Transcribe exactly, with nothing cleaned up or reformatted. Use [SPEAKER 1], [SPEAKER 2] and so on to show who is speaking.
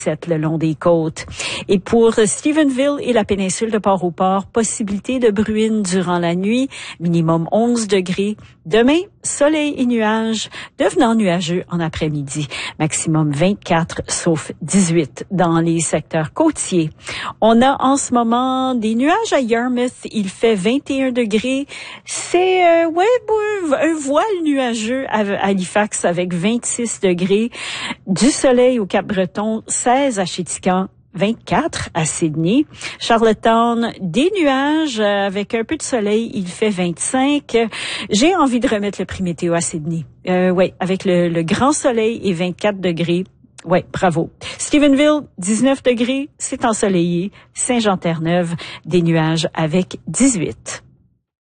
[SPEAKER 1] le long des côtes. Et pour Stephenville et la péninsule de Port-au-Port, possibilité de bruine durant la nuit, minimum onze degrés. Demain, soleil et nuages, devenant nuageux en après-midi. Maximum vingt-quatre, sauf dix-huit dans les secteurs côtiers. On a en ce moment des nuages à Yarmouth. Il fait vingt et un degrés. C'est, euh, ouais, un voile nuageux à Halifax avec vingt-six degrés. Du soleil au Cap-Breton, seize à Chéticamp, vingt-quatre à Sydney. Charlottetown, des nuages avec un peu de soleil, il fait vingt-cinq. J'ai envie de remettre le prix météo à Sydney. Euh, ouais, avec le, le grand soleil et vingt-quatre degrés. Ouais, bravo. Stephenville, dix-neuf degrés, c'est ensoleillé. Saint-Jean-Terre-Neuve, des nuages avec dix-huit.